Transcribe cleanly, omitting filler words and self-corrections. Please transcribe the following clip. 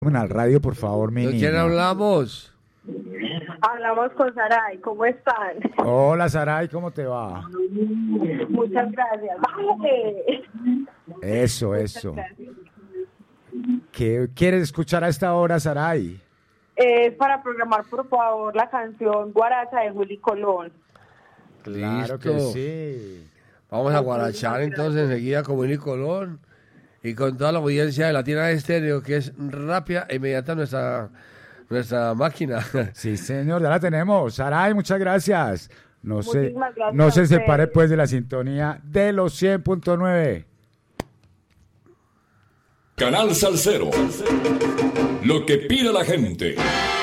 Al radio, por favor, mi ¿Con quién niño. hablamos? Hablamos con Saray, ¿cómo están? Hola, Saray, ¿cómo te va? Muchas gracias. ¡Bájale! Eso. ¿Qué quieres escuchar a esta hora, Saray? Es para programar, por favor, la canción Guaracha de Willy Colón. Claro que Listo. sí. Vamos a guarachar entonces enseguida con Willy Colón y con toda la audiencia de Latina Estéreo, que es rápida e inmediata nuestra máquina. Sí, señor, ya la tenemos. Saray, muchas gracias. No se Muchísimas gracias no a se separe ustedes. pues de la sintonía de los 100.9. Canal Salcero. Lo que pide la gente.